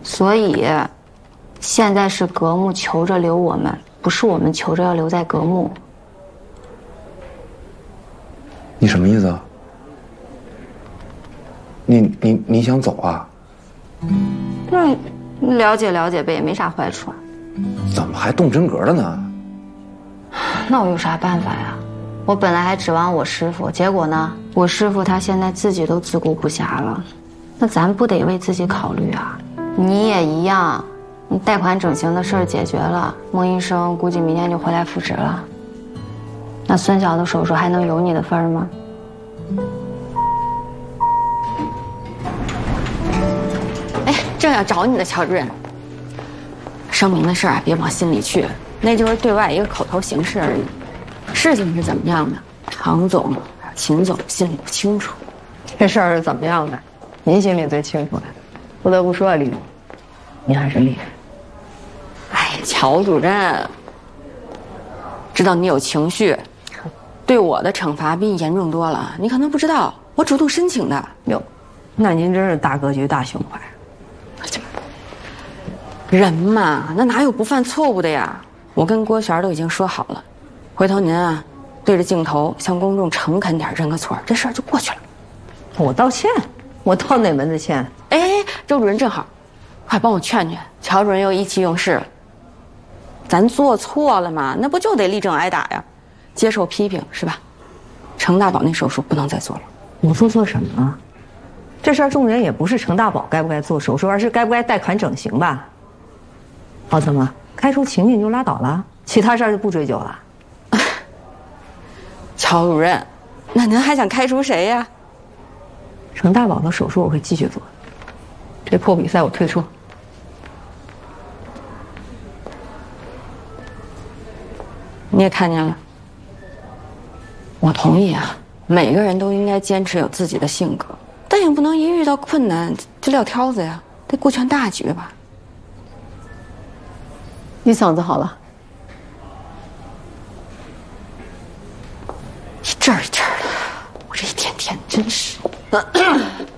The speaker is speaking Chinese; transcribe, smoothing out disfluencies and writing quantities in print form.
所以，现在是格木求着留我们，不是我们求着要留在格木。 你什么意思啊？你想走啊？ 对，了解了解呗，也没啥坏处啊。 怎么还动真格了呢？ 那我有啥办法呀？我本来还指望我师傅，结果呢，我师傅他现在自己都自顾不暇了，那咱不得为自己考虑啊？你也一样，你贷款整形的事儿解决了，孟医生估计明天就回来复职了。那孙晓的手术还能有你的份儿吗？哎，正要找你的乔主任。声明的事儿别往心里去，那就是对外一个口头形式而已。事情是怎么样的，唐总、秦总心里不清楚。 这事儿是怎么样的，您心里最清楚了。不得不说啊，李总，您还是厉害。 哎，乔主任，知道你有情绪，对我的惩罚比你严重多了。你可能不知道，我主动申请的。 哟，那您真是大格局、大胸怀。 人嘛，那哪有不犯错误的呀？我跟郭璇都已经说好了，回头您啊，对着镜头向公众诚恳点认个错，这事儿就过去了。 我道歉？我道哪门子歉？ 哎，周主任正好，快帮我劝劝乔主任又意气用事了。咱做错了嘛，那不就得立正挨打呀？接受批评是吧？程大宝那手术不能再做了。 我做错什么了？这事儿重点也不是程大宝该不该做手术，而是该不该贷款整形吧。哦，怎么开除秦晋就拉倒了？其他事儿就不追究了？ 乔主任，那您还想开除谁呀？ 程大宝的手术我会继续做，这破比赛我退出。 你也看见了，我同意啊，每个人都应该坚持有自己的性格，但也不能一遇到困难就撂挑子呀，得顾全大局吧。 你嗓子好了？ 一阵儿一阵儿的，我这一天天真是。